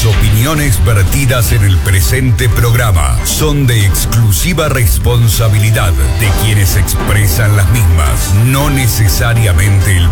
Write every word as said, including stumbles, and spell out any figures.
Las opiniones vertidas en el presente programa son de exclusiva responsabilidad de quienes expresan las mismas, no necesariamente el